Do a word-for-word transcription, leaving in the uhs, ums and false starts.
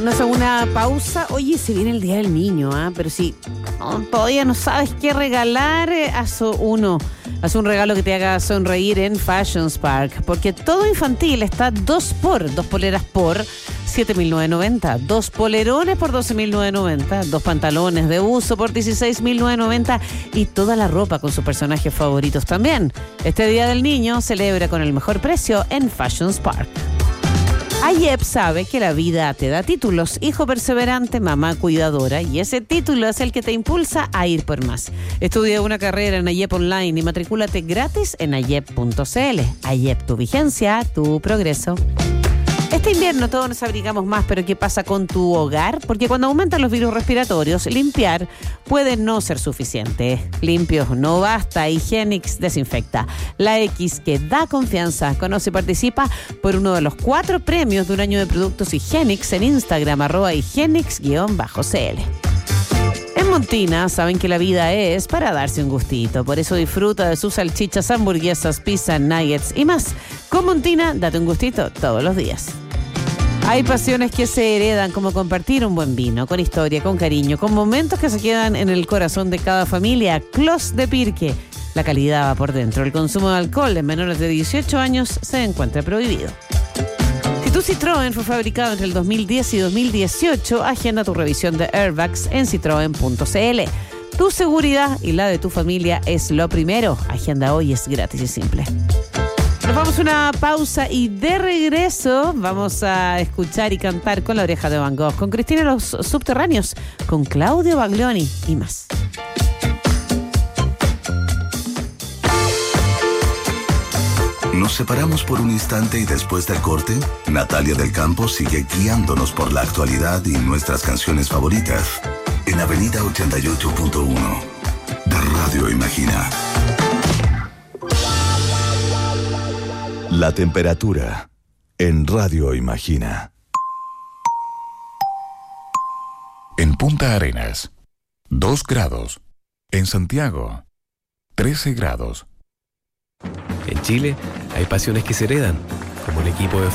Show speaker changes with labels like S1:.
S1: Una segunda pausa. Oye, se viene el Día del Niño, ¿ah? Pero si no, todavía no sabes qué regalar, eh, haz uno. Haz un regalo que te haga sonreír en Fashion Spark, porque todo infantil está dos por, dos poleras por siete mil novecientos noventa, dos polerones por doce mil novecientos noventa, dos pantalones de uso por dieciséis mil novecientos noventa y toda la ropa con sus personajes favoritos también. Este Día del Niño celebra con el mejor precio en Fashion Spark. Ayep sabe que la vida te da títulos, hijo perseverante, mamá cuidadora, y ese título es el que te impulsa a ir por más. Estudia una carrera en Ayep Online y matricúlate gratis en ayep punto c l. Ayep, tu vigencia, tu progreso. Este invierno todos nos abrigamos más, pero ¿qué pasa con tu hogar? Porque cuando aumentan los virus respiratorios, limpiar puede no ser suficiente. Limpio no basta, Higienix desinfecta. La X que da confianza. Conoce y participa por uno de los cuatro premios de un año de productos Higienix en Instagram, arroba Higienix-cl. En Montina saben que la vida es para darse un gustito. Por eso disfruta de sus salchichas, hamburguesas, pizza, nuggets y más. Con Montina, date un gustito todos los días. Hay pasiones que se heredan, como compartir un buen vino, con historia, con cariño, con momentos que se quedan en el corazón de cada familia. Clos de Pirque. La calidad va por dentro. El consumo de alcohol en menores de dieciocho años se encuentra prohibido. Si tu Citroën fue fabricado entre el dos mil diez y dos mil dieciocho, agenda tu revisión de airbags en citroen punto c l. Tu seguridad y la de tu familia es lo primero. Agenda hoy, es gratis y simple. Nos vamos a una pausa y de regreso vamos a escuchar y cantar con la oreja de Van Gogh, con Cristina Los Subterráneos, con Claudio Baglioni y más.
S2: Nos separamos por un instante y después del corte, Natalia del Campo sigue guiándonos por la actualidad y nuestras canciones favoritas en Avenida ochenta y ocho punto uno de Radio Imagina. La temperatura en Radio Imagina.
S3: En Punta Arenas, dos grados. En Santiago, trece grados.
S4: En Chile hay pasiones que se heredan, como el equipo de